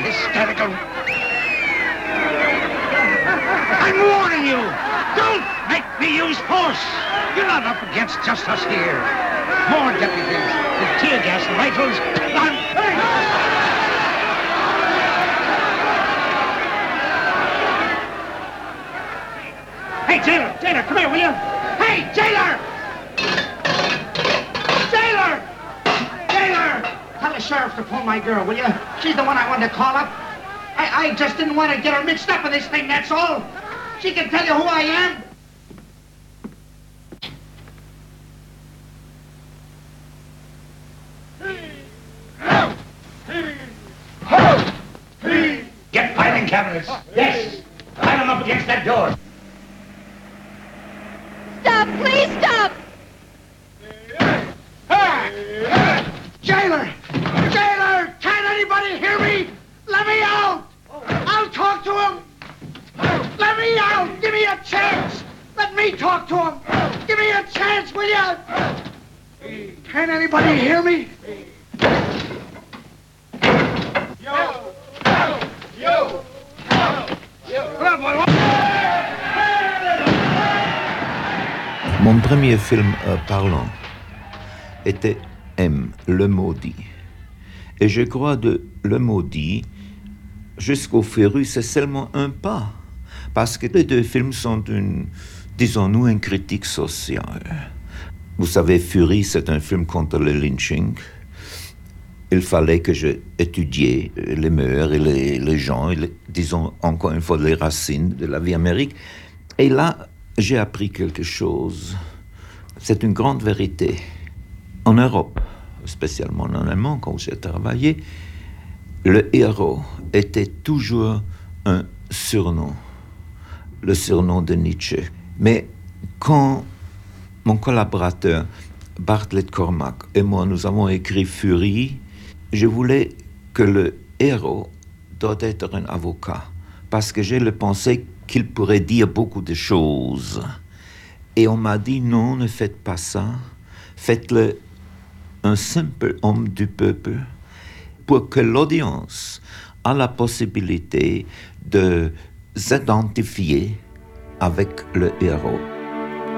hysterical. I'm warning you. Don't make me use force. You're not up against just us here. More deputies with tear gas and rifles. Hey, jailer, come here, will you? Hey, jailer! Jailer! Tell the sheriff to pull my girl, will you? She's the one I wanted to call up. I just didn't want to get her mixed up in this thing, that's all. She can tell you who I am. Get filing cabinets. Yes. Pile them up against that door. Stop! Please stop! Jailer! Jailer! Can't anybody hear me? Let me out! I'll talk to him! Let me out! Give me a chance! Let me talk to him! Give me a chance, will you? Can't anybody hear me? Mon premier film parlant était M, Le Maudit. Et je crois de Le Maudit jusqu'au Féru, c'est seulement un pas. Parce que les deux films sont disons-nous, une critique sociale. Vous savez, Fury, c'est un film contre le lynching. Il fallait que j'étudie les mœurs et les gens, disons encore une fois les racines de la vie américaine. Et là, j'ai appris quelque chose. C'est une grande vérité. En Europe, spécialement en Allemagne, quand j'ai travaillé, le héros était toujours un surnom, le surnom de Nietzsche. Mais quand mon collaborateur Bartlett Cormack et moi, nous avons écrit Fury, je voulais que le héros doit être un avocat, parce que j'ai le pensée qu'il pourrait dire beaucoup de choses. Et on m'a dit, non, ne faites pas ça, faites-le un simple homme du peuple, pour que l'audience a la possibilité de s'identifier avec le héros.